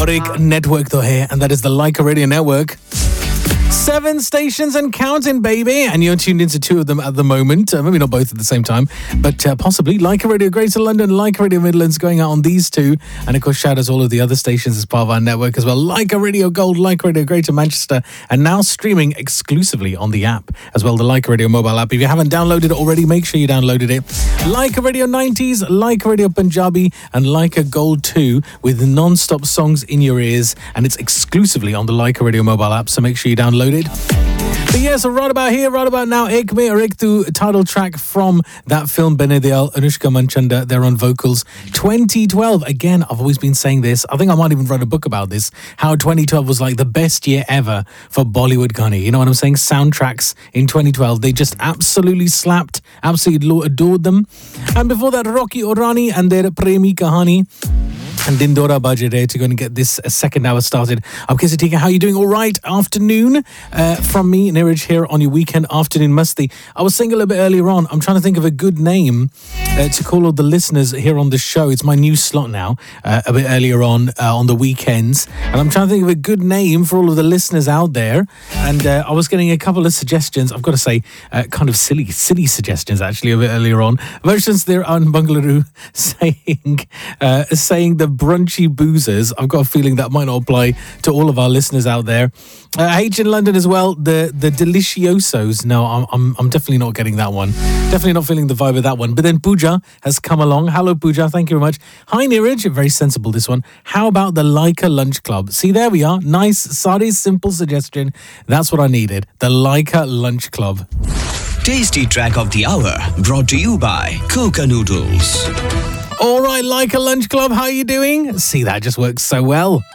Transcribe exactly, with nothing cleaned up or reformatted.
और एक network तो है, and that is the Leica Radio Network. Seven stations and counting, baby. And you're tuned into two of them at the moment. Uh, maybe not both at the same time, but uh, possibly. Leica Radio Greater London, Leica Radio Midlands going out on these two. And of course, shout out to all of the other stations as part of our network as well. Leica Radio Gold, Leica Radio Greater Manchester, and now streaming exclusively on the app as well, the Leica Radio mobile app. If you haven't downloaded it already, make sure you downloaded it. Leica Radio nineties, Leica Radio Punjabi, and Leica Gold two with non-stop songs in your ears. And it's exclusively on the Leica Radio mobile app, so make sure you download it. But yeah, so right about here, right about now, Ek Me Aur Ek Tu, title track from that film, Bene Diyal, Anushka Manchanda, they're on vocals. twenty twelve, again, I've always been saying this, I think I might even write a book about this, how twenty twelve was like the best year ever for Bollywood Gani. You know what I'm saying? Soundtracks in twenty twelve, they just absolutely slapped, absolutely adored them. And before that, Rocky Orani and their Premi Kahani. And Dindora Bajere to go and get this uh, second hour started. Okay, so Tika, how are you doing? All right, afternoon uh, from me, Niraj, here on your weekend afternoon musty. I was saying a little bit earlier on, I'm trying to think of a good name uh, to call all the listeners here on the show. It's my new slot now, uh, a bit earlier on uh, on the weekends. And I'm trying to think of a good name for all of the listeners out there. And uh, I was getting a couple of suggestions. I've got to say, uh, kind of silly, silly suggestions actually a bit earlier on. Versions there on Bangalore saying, uh, saying the brunchy boozers. I've got a feeling that might not apply to all of our listeners out there. Uh, H in London as well, the the deliciosos. No, I'm, I'm I'm definitely not getting that one. Definitely not feeling the vibe of that one. But then Pooja has come along. Hello, Pooja. Thank you very much. Hi, Niraj. Very sensible, this one. How about the Leica Lunch Club? See, there we are. Nice, Sadi's simple suggestion. That's what I needed. The Leica Lunch Club. Tasty track of the hour brought to you by Coca Noodles. All right, Leica Lunch Club, how are you doing? See, that just works so well.